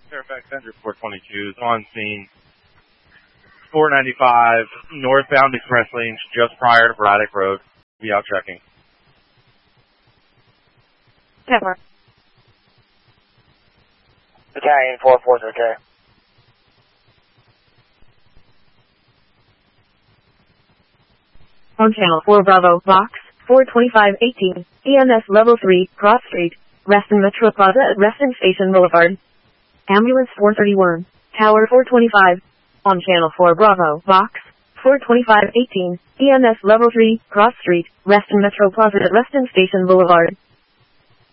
Fairfax Center 422 is on scene. 495 northbound express lanes just prior to Braddock Road. Be out checking. Never. Battalion 443. On channel 4 Bravo, box 42518, EMS level 3, Cross Street, Reston Metro Plaza at Reston Station Boulevard. Ambulance 431, Tower 425. On channel 4 Bravo, box 42518, EMS level 3, Cross Street, Reston Metro Plaza at Reston Station Boulevard.